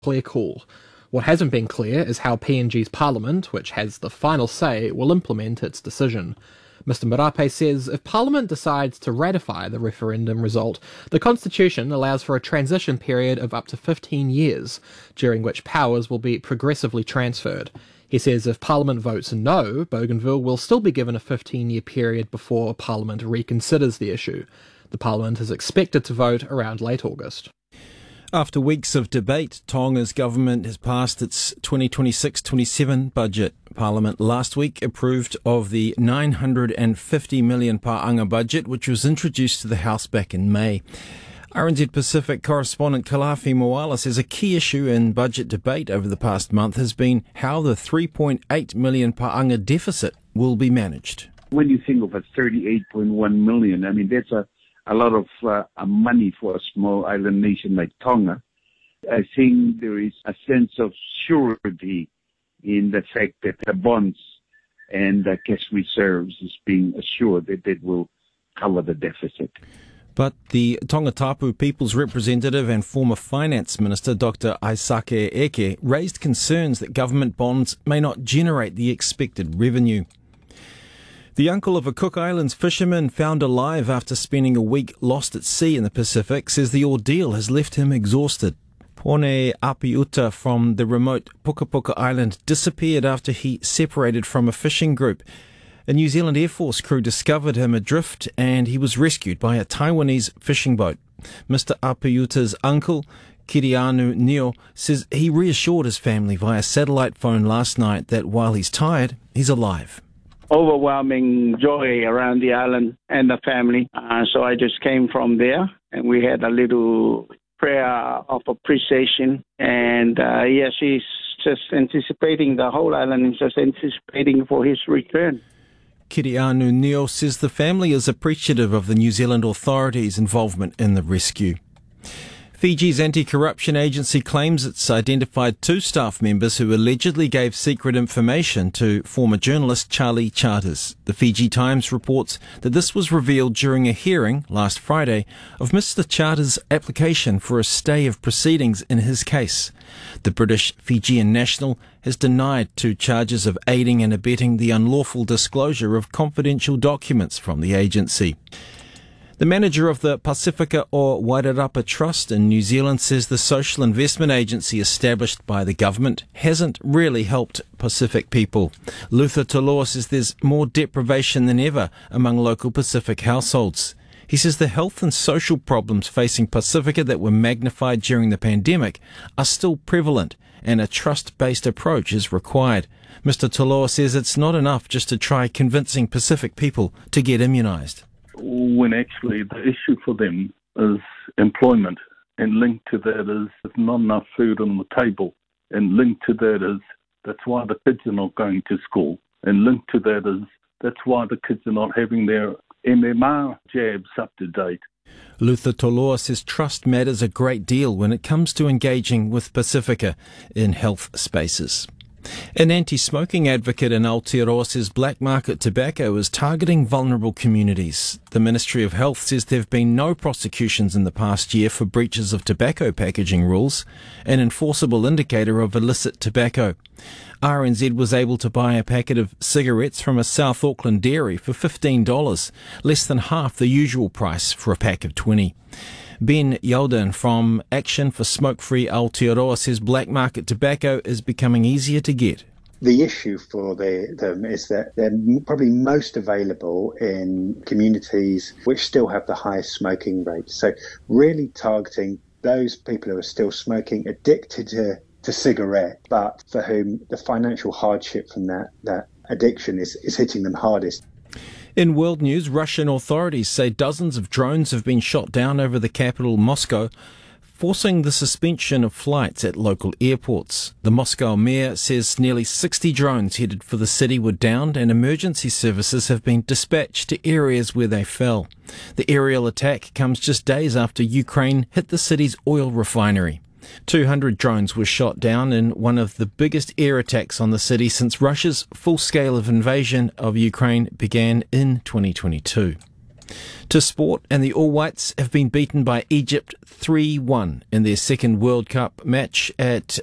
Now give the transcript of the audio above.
clear call. What hasn't been clear is how PNG's parliament, which has the final say, will implement its decision. Mr Marape says if Parliament decides to ratify the referendum result, the Constitution allows for a transition period of up to 15 years, during which powers will be progressively transferred. He says if Parliament votes no, Bougainville will still be given a 15-year period before Parliament reconsiders the issue. The Parliament is expected to vote around late August. After weeks of debate, Tonga's government has passed its 2026-27 budget. Parliament last week approved of the 950 million pa'anga budget, which was introduced to the House back in May. RNZ Pacific correspondent Kalafi Moala says a key issue in budget debate over the past month has been how the 3.8 million pa'anga deficit will be managed. When you think of a 38.1 million, I mean, that's a lot of money for a small island nation like Tonga. I think there is a sense of surety in the fact that the bonds and the cash reserves is being assured that it will cover the deficit. But the Tongatapu People's representative and former finance minister, Dr. Aisake Eke, raised concerns that government bonds may not generate the expected revenue. The uncle of a Cook Islands fisherman found alive after spending a week lost at sea in the Pacific says the ordeal has left him exhausted. Pone Apiuta from the remote Puka Puka Island disappeared after he separated from a fishing group. A New Zealand Air Force crew discovered him adrift and he was rescued by a Taiwanese fishing boat. Mr. Apiuta's uncle, Kirianu Neo, says he reassured his family via satellite phone last night that while he's tired, he's alive. Overwhelming joy around the island and the family. So I just came from there and we had a little prayer of appreciation. And she's just anticipating, the whole island is just anticipating for his return. Kirianu Neo says the family is appreciative of the New Zealand authorities' involvement in the rescue. Fiji's anti-corruption agency claims it's identified 2 staff members who allegedly gave secret information to former journalist Charlie Charters. The Fiji Times reports that this was revealed during a hearing last Friday of Mr. Charters' application for a stay of proceedings in his case. The British Fijian national has denied 2 charges of aiding and abetting the unlawful disclosure of confidential documents from the agency. The manager of the Pacifica o Wairarapa Trust in New Zealand says the social investment agency established by the government hasn't really helped Pacific people. Luther Toloa says there's more deprivation than ever among local Pacific households. He says the health and social problems facing Pacifica that were magnified during the pandemic are still prevalent and a trust-based approach is required. Mr. Toloa says it's not enough just to try convincing Pacific people to get immunised. When actually the issue for them is employment, and linked to that is not enough food on the table, and linked to that is that's why the kids are not going to school, and linked to that is that's why the kids are not having their MMR jabs up to date. Luther Toloa says trust matters a great deal when it comes to engaging with Pacifica in health spaces. An anti-smoking advocate in Aotearoa says black market tobacco is targeting vulnerable communities. The Ministry of Health says there have been no prosecutions in the past year for breaches of tobacco packaging rules, an enforceable indicator of illicit tobacco. RNZ was able to buy a packet of cigarettes from a South Auckland dairy for $15, less than half the usual price for a pack of 20. Ben Yalden from Action for Smoke-Free Aotearoa says black market tobacco is becoming easier to get. The issue for them is that they're probably most available in communities which still have the highest smoking rates. So really targeting those people who are still smoking, addicted to cigarette, but for whom the financial hardship from that addiction is hitting them hardest. In world news, Russian authorities say dozens of drones have been shot down over the capital, Moscow, forcing the suspension of flights at local airports. The Moscow mayor says nearly 60 drones headed for the city were downed and emergency services have been dispatched to areas where they fell. The aerial attack comes just days after Ukraine hit the city's oil refinery. 200 drones were shot down in one of the biggest air attacks on the city since Russia's full-scale invasion of Ukraine began in 2022. To sport, and the All Whites have been beaten by Egypt 3-1 in their second World Cup match at